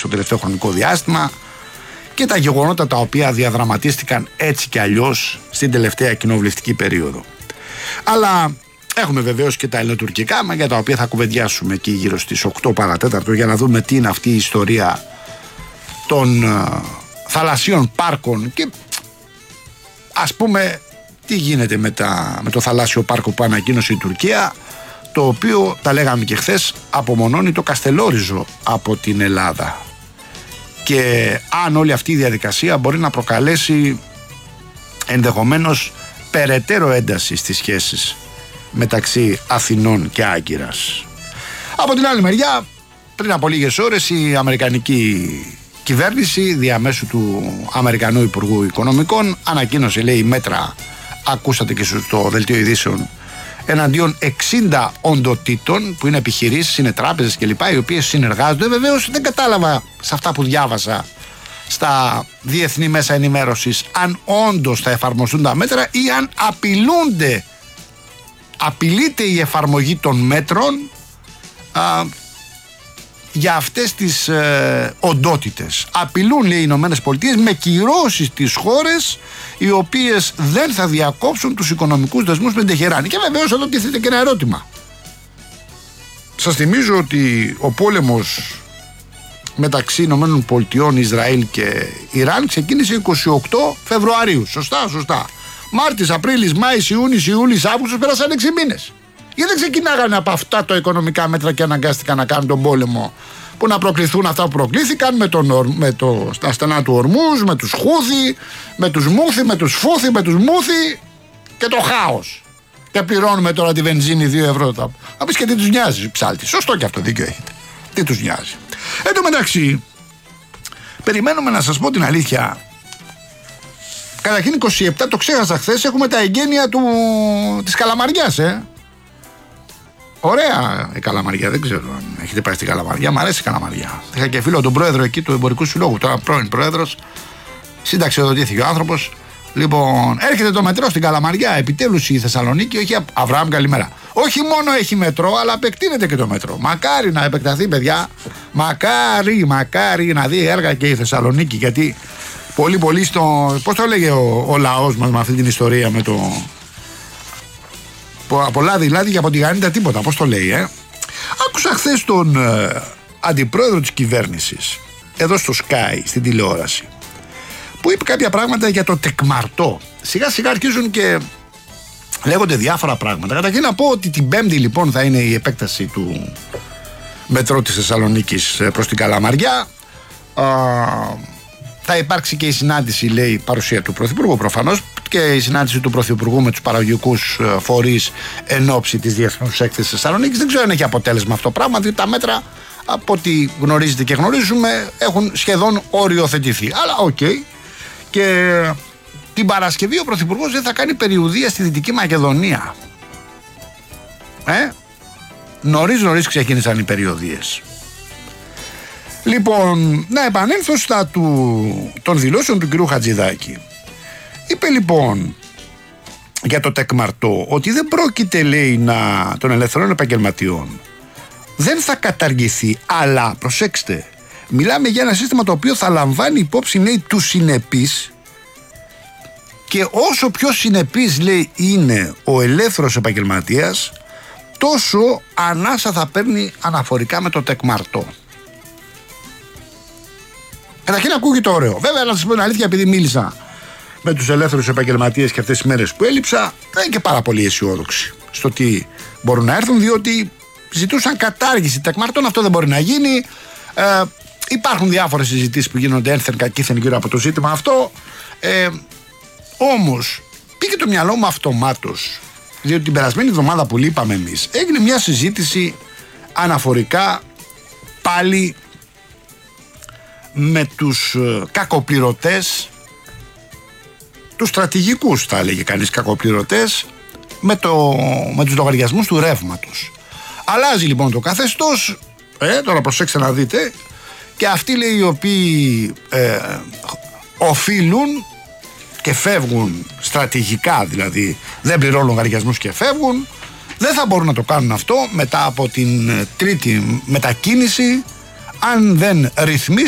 τελευταίο χρονικό διάστημα και τα γεγονότα τα οποία διαδραματίστηκαν έτσι και αλλιώς στην τελευταία κοινοβουλευτική περίοδο. Αλλά έχουμε βεβαίως και τα ελληνοτουρκικά, για τα οποία θα κουβεντιάσουμε εκεί γύρω στις 8 παρατέταρτο, για να δούμε τι είναι αυτή η ιστορία των θαλασσίων πάρκων και ας πούμε τι γίνεται με το θαλάσσιο πάρκο που ανακοίνωσε η Τουρκία, το οποίο, τα λέγαμε και χθες, απομονώνει το Καστελόριζο από την Ελλάδα. Και αν όλη αυτή η διαδικασία μπορεί να προκαλέσει ενδεχομένως περαιτέρω ένταση στις σχέσεις μεταξύ Αθηνών και Άγκυρας. Από την άλλη μεριά, πριν από λίγες ώρες η αμερικανική κυβέρνηση διαμέσου του Αμερικανού Υπουργού Οικονομικών ανακοίνωσε, λέει, μέτρα, ακούσατε και στο δελτίο ειδήσεων, εναντίον 60 οντοτήτων που είναι επιχειρήσεις, είναι τράπεζες κλπ, οι οποίες συνεργάζονται. Βεβαίως δεν κατάλαβα σε αυτά που διάβασα στα διεθνή μέσα ενημέρωσης αν όντως θα εφαρμοστούν τα μέτρα ή αν απειλείται η εφαρμογή των μέτρων για αυτές τις οντότητες. Απειλούν, λέει, οι Ηνωμένες Πολιτείες με κυρώσεις τις χώρες οι οποίες δεν θα διακόψουν τους οικονομικούς δεσμούς με την Τεχεράνη. Και βεβαίως εδώ τίθεται και ένα ερώτημα. Σας θυμίζω ότι ο πόλεμος μεταξύ Ηνωμένων Πολιτειών, Ισραήλ και Ιράν ξεκίνησε 28 Φεβρουαρίου. Σωστά. Μάρτης, Απρίλης, Μάης, Ιούνις, Ιούλης, Αύγουστος, πέρασαν 6 μήνες. Γιατί δεν ξεκινάγανε από αυτά τα οικονομικά μέτρα και αναγκάστηκαν να κάνουν τον πόλεμο, που να προκληθούν αυτά που προκλήθηκαν με στα στενά του Ορμούζ, με τους Χούθη, με τους Μούθη, με τους Φούθη, με τους Μούθη και το χάος. Και πληρώνουμε τώρα τη βενζίνη 2 ευρώ. Θα πεις και τι τους νοιάζει, ψάλτη. Σωστό και αυτό, δίκιο έχετε. Τι τους νοιάζει. Εν τω μεταξύ, περιμένουμε, να σας πω την αλήθεια. Καταρχήν 27, το ξέχασα χθες, έχουμε τα εγγένεια της Καλαμαριάς, Ωραία η Καλαμαριά, δεν ξέρω αν έχετε πάει στην Καλαμαριά. Μ' αρέσει η Καλαμαριά. Είχα και φίλο τον πρόεδρο εκεί του Εμπορικού Συλλόγου, τώρα πρώην πρόεδρος. Συνταξιοδοτήθηκε ο άνθρωπος. Λοιπόν, έρχεται το μετρό στην Καλαμαριά. Επιτέλους η Θεσσαλονίκη, όχι Αβραάμ, καλημέρα. Όχι μόνο έχει μετρό, αλλά επεκτείνεται και το μετρό. Μακάρι να επεκταθεί, παιδιά. Μακάρι να δει έργα και η Θεσσαλονίκη. Γιατί πολύ στο. Πώς το έλεγε ο λαός μας με αυτή την ιστορία με το. Από λάδι και από τη γανίτα τίποτα, πώς το λέει, Άκουσα χθες τον αντιπρόεδρο της κυβέρνησης εδώ στο Sky, στην τηλεόραση, που είπε κάποια πράγματα για το τεκμαρτό. Σιγά σιγά αρχίζουν και λέγονται διάφορα πράγματα. Καταρχήν να πω ότι την Πέμπτη λοιπόν θα είναι η επέκταση του μετρό της Θεσσαλονίκης προς την Καλαμαριά. Θα υπάρξει και η συνάντηση, λέει, παρουσία του Πρωθυπουργού προφανώς, και η συνάντηση του Πρωθυπουργού με τους παραγωγικούς φορείς εν ώψη της Διεθνούς Έκθεσης Θεσσαλονίκης. Δεν ξέρω αν έχει αποτέλεσμα αυτό το πράγμα, διότι τα μέτρα, από ό,τι γνωρίζετε και γνωρίζουμε, έχουν σχεδόν οριοθετηθεί. Αλλά οκ. Και την Παρασκευή ο Πρωθυπουργός δεν θα κάνει περιουδεία στη Δυτική Μακεδονία. Νωρίς ξεκίνησαν οι περιοδίες. Λοιπόν, να επανέλθω στα των δηλώσεων του κ. Χατζηδάκη. Είπε λοιπόν για το τεκμαρτό ότι δεν πρόκειται, λέει, των ελευθερών επαγγελματιών. Δεν θα καταργηθεί, αλλά προσέξτε, μιλάμε για ένα σύστημα το οποίο θα λαμβάνει υπόψη, λέει, του συνεπείς, και όσο πιο συνεπής, λέει, είναι ο ελεύθερος επαγγελματίας, τόσο ανάσα θα παίρνει αναφορικά με το τεκμαρτό. Καταρχήν ακούγεται ωραίο. Βέβαια, να σας πω την αλήθεια, επειδή μίλησα με τους ελεύθερους επαγγελματίες και αυτές τις μέρες που έλειψα, δεν είναι και πάρα πολύ αισιόδοξοι στο τι μπορούν να έρθουν, διότι ζητούσαν κατάργηση τεκμαρτών. Αυτό δεν μπορεί να γίνει. Υπάρχουν διάφορες συζητήσεις που γίνονται ένθεν κακήθεν γύρω από το ζήτημα αυτό. Όμως πήγε το μυαλό μου αυτομάτως, διότι την περασμένη εβδομάδα που λείπαμε εμείς έγινε μια συζήτηση αναφορικά πάλι με τους κακοπληρωτές, τους στρατηγικούς θα έλεγε κανείς κακοπληρωτές, με τους λογαριασμούς του ρεύματος. Αλλάζει λοιπόν το καθεστώς, τώρα προσέξτε να δείτε, και αυτοί, λέει, οι οποίοι οφείλουν και φεύγουν στρατηγικά, δηλαδή δεν πληρώνουν λογαριασμούς και φεύγουν, δεν θα μπορούν να το κάνουν αυτό μετά από την τρίτη μετακίνηση, αν δεν ρυθμίσουν